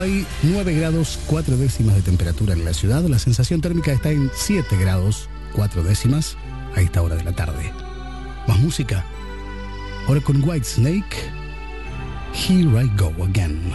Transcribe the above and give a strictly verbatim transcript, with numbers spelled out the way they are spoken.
Hay nueve grados cuatro décimas de temperatura en la ciudad. La sensación térmica está en siete grados cuatro décimas a esta hora de la tarde. Más música. Ahora con Whitesnake. Here I Go Again.